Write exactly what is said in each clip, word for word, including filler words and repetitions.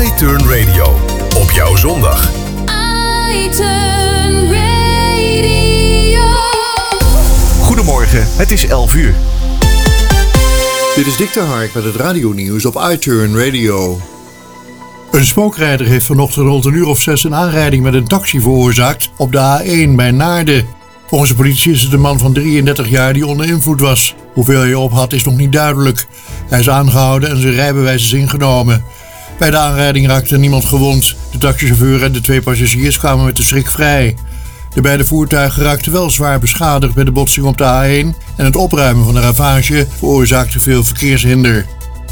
iTurn Radio. Op jouw zondag. iTurn Radio. Goedemorgen, het is elf uur. Dit is Dick ter Hark met het radionieuws op iTurn Radio. Een spookrijder heeft vanochtend rond een uur of zes een aanrijding met een taxi veroorzaakt op de A één bij Naarden. Volgens de politie is het een man van drieëndertig jaar die onder invloed was. Hoeveel hij op had is nog niet duidelijk. Hij is aangehouden en zijn rijbewijs is ingenomen. Bij de aanrijding raakte niemand gewond. De taxichauffeur en de twee passagiers kwamen met de schrik vrij. De beide voertuigen raakten wel zwaar beschadigd bij de botsing op de A één en het opruimen van de ravage veroorzaakte veel verkeershinder.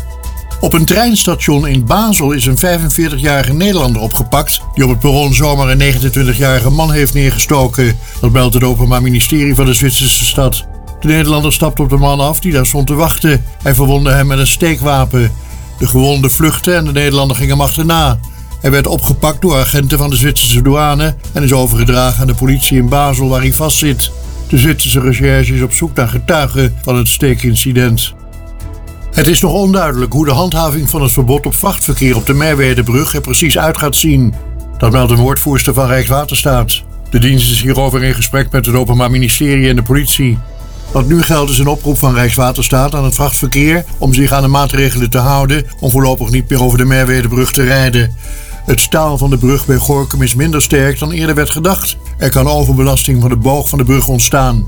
Op een treinstation in Basel is een vijfenveertigjarige Nederlander opgepakt die op het perron zomaar een negenentwintigjarige man heeft neergestoken. Dat meldt het Openbaar Ministerie van de Zwitserse stad. De Nederlander stapte op de man af die daar stond te wachten. Hij verwondde hem met een steekwapen. De gewonde vluchtte en de Nederlander ging hem achterna. Hij werd opgepakt door agenten van de Zwitserse douane en is overgedragen aan de politie in Basel waar hij vastzit. De Zwitserse recherche is op zoek naar getuigen van het steekincident. Het is nog onduidelijk hoe de handhaving van het verbod op vrachtverkeer op de Merwedebrug er precies uit gaat zien. Dat meldt een woordvoerster van Rijkswaterstaat. De dienst is hierover in gesprek met het Openbaar Ministerie en de politie. Wat nu geldt is een oproep van Rijkswaterstaat aan het vrachtverkeer om zich aan de maatregelen te houden om voorlopig niet meer over de Merwedebrug te rijden. Het staal van de brug bij Gorinchem is minder sterk dan eerder werd gedacht. Er kan overbelasting van de boog van de brug ontstaan.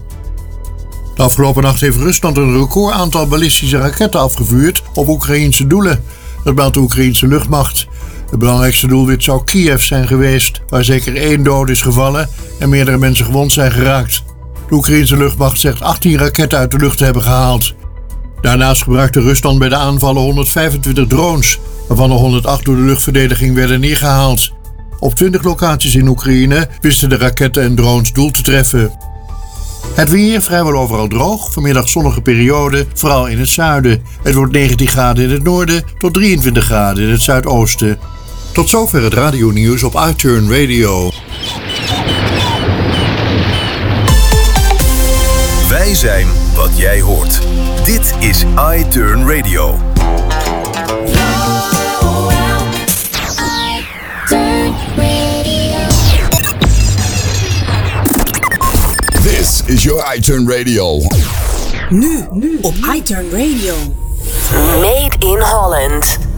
De afgelopen nacht heeft Rusland een record aantal ballistische raketten afgevuurd op Oekraïense doelen. Dat meldt de Oekraïense luchtmacht. Het belangrijkste doelwit zou Kiev zijn geweest, waar zeker één dood is gevallen en meerdere mensen gewond zijn geraakt. De Oekraïense luchtmacht zegt achttien raketten uit de lucht te hebben gehaald. Daarnaast gebruikte Rusland bij de aanvallen honderdvijfentwintig drones, waarvan er honderdacht door de luchtverdediging werden neergehaald. Op twintig locaties in Oekraïne wisten de raketten en drones doel te treffen. Het weer vrijwel overal droog, vanmiddag zonnige periode, vooral in het zuiden. Het wordt negentien graden in het noorden tot drieëntwintig graden in het zuidoosten. Tot zover het radionieuws op iTurn Radio. Wij zijn wat jij hoort. Dit is iTurn Radio. This is your iTurn Radio. Nu, nu op iTurn Radio. Made in Holland.